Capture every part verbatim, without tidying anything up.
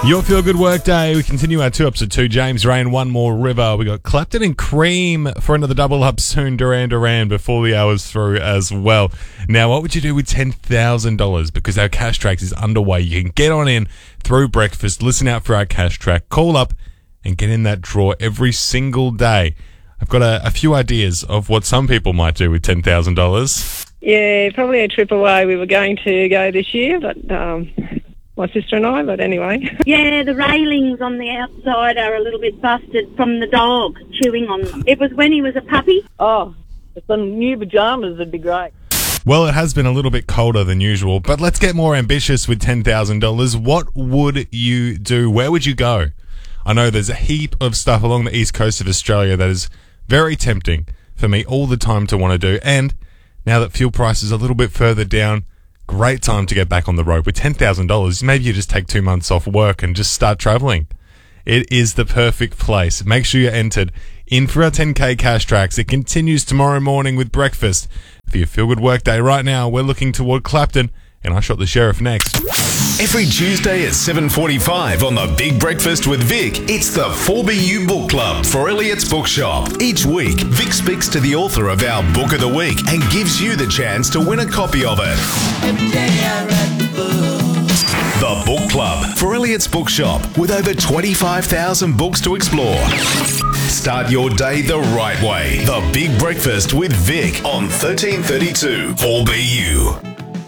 Your Feel Good Work Day. We continue our two ups at two. James Rain, One More River. We got Clapton and Cream for another double up soon. Duran Duran before the hour's through as well. Now, what would you do with ten thousand dollars? Because our cash track is underway. You can get on in through breakfast, listen out for our cash track, call up and get in that draw every single day. I've got a, a few ideas of what some people might do with ten thousand dollars. Yeah, probably a trip away. We were going to go this year, but um, my sister and I, but anyway. Yeah, the railings on the outside are a little bit busted from the dog chewing on them. It was when he was a puppy. Oh, some new pyjamas would be great. Well, it has been a little bit colder than usual, but let's get more ambitious with ten thousand dollars. What would you do? Where would you go? I know there's a heap of stuff along the east coast of Australia that is very tempting for me all the time to want to do, and now that fuel prices are a little bit further down, great time to get back on the road. With ten thousand dollars, maybe you just take two months off work and just start traveling. It is the perfect place. Make sure you're entered in for our ten K cash tracks. It continues tomorrow morning with breakfast. For your Feel Good Work Day right now, we're looking toward Clapton, and I Shot the Sheriff next. Every Tuesday at seven forty-five on The Big Breakfast with Vic, it's the four B U Book Club for Elliot's Bookshop. Each week, Vic speaks to the author of our Book of the Week and gives you the chance to win a copy of it. Every day I read the book. The Book Club for Elliot's Bookshop, with over twenty-five thousand books to explore. Start your day the right way. The Big Breakfast with Vic on thirteen thirty-two four B U.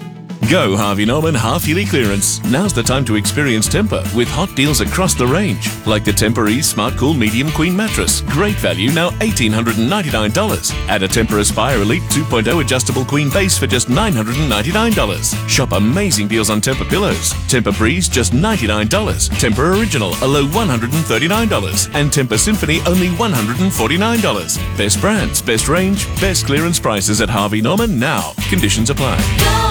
Go Harvey Norman half-yearly clearance. Now's the time to experience Tempur with hot deals across the range. Like the Tempur-Ease Smart Cool Medium Queen Mattress. Great value, now one thousand eight hundred ninety-nine dollars. Add a Tempur Aspire Elite two point oh Adjustable Queen Base for just nine hundred ninety-nine dollars. Shop amazing deals on Tempur pillows. Tempur Breeze, just ninety-nine dollars. Tempur Original, a low one hundred thirty-nine dollars. And Tempur Symphony, only one hundred forty-nine dollars. Best brands, best range, best clearance prices at Harvey Norman now. Conditions apply.